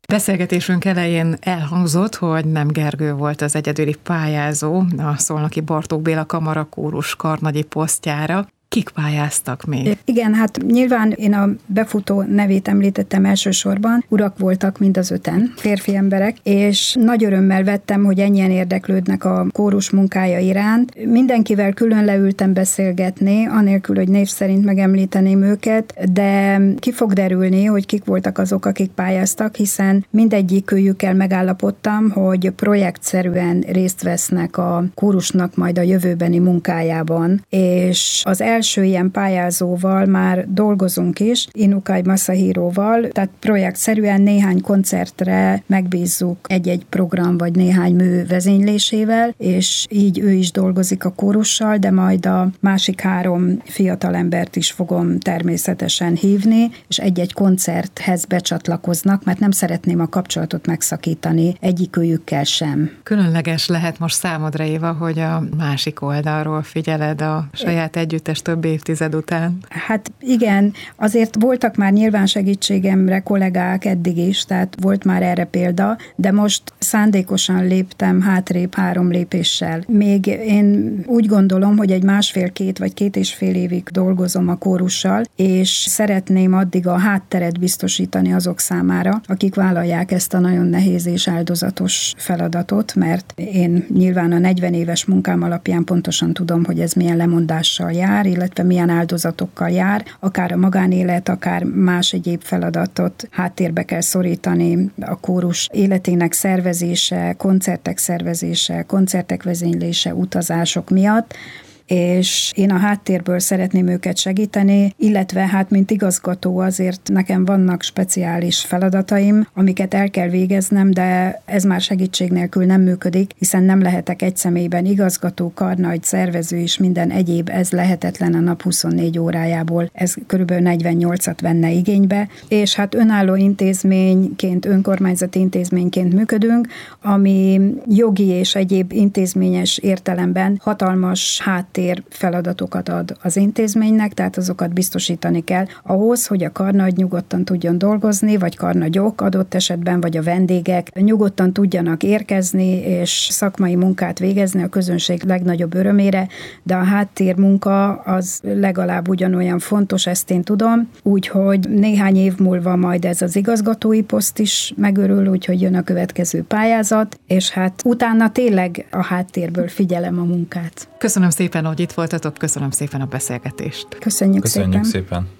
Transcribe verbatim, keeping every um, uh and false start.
Beszélgetésünk elején elhangzott, hogy nem Gergő volt az egyedüli pályázó a szolnoki Bartók Béla Kamarakórus karnagyi posztjára. Kik pályáztak még? Igen, hát nyilván én a befutó nevét említettem elsősorban, urak voltak mind az öten, férfi emberek, és nagy örömmel vettem, hogy ennyien érdeklődnek a kórus munkája iránt. Mindenkivel külön leültem beszélgetni, anélkül, hogy név szerint megemlíteném őket, de ki fog derülni, hogy kik voltak azok, akik pályáztak, hiszen mindegyikőjükkel megállapodtam, hogy projektszerűen részt vesznek a kórusnak majd a jövőbeni munkájában, és az el első ilyen pályázóval már dolgozunk is, Inukai Masahiroval, tehát projektszerűen néhány koncertre megbízzuk egy-egy program vagy néhány mű vezénylésével, és így ő is dolgozik a kórussal, de majd a másik három fiatalembert is fogom természetesen hívni, és egy-egy koncerthez becsatlakoznak, mert nem szeretném a kapcsolatot megszakítani egyikőjükkel sem. Különleges lehet most számodra, Éva, hogy a másik oldalról figyeled a saját együttes több évtized után. Hát igen, azért voltak már nyilván segítségemre kollégák eddig is, tehát volt már erre példa, de most szándékosan léptem hátrébb három lépéssel. Még én úgy gondolom, hogy egy másfél-két vagy két és fél évig dolgozom a kórussal, és szeretném addig a hátteret biztosítani azok számára, akik vállalják ezt a nagyon nehéz és áldozatos feladatot, mert én nyilván a negyven éves munkám alapján pontosan tudom, hogy ez milyen lemondással jár, illetve milyen áldozatokkal jár, akár a magánélet, akár más egyéb feladatot háttérbe kell szorítani, a kórus életének szervezése, koncertek szervezése, koncertek vezénylése, utazások miatt, és én a háttérből szeretném őket segíteni, illetve hát mint igazgató azért nekem vannak speciális feladataim, amiket el kell végeznem, de ez már segítség nélkül nem működik, hiszen nem lehetek egy személyben igazgató, karnagy, szervező és minden egyéb, ez lehetetlen a nap huszonnégy órájából, ez körülbelül negyvennyolcat venne igénybe, és hát önálló intézményként, önkormányzati intézményként működünk, ami jogi és egyéb intézményes értelemben hatalmas háttér feladatokat ad az intézménynek, tehát azokat biztosítani kell ahhoz, hogy a karnagy nyugodtan tudjon dolgozni, vagy karnagyok adott esetben, vagy a vendégek nyugodtan tudjanak érkezni, és szakmai munkát végezni a közönség legnagyobb örömére, de a háttérmunka az legalább ugyanolyan fontos, ezt én tudom, úgyhogy néhány év múlva majd ez az igazgatói poszt is megörül, úgyhogy jön a következő pályázat, és hát utána tényleg a háttérből figyelem a munkát. Köszönöm szépen, hogy itt voltatok, köszönöm szépen a beszélgetést. Köszönjük, Köszönjük szépen. szépen.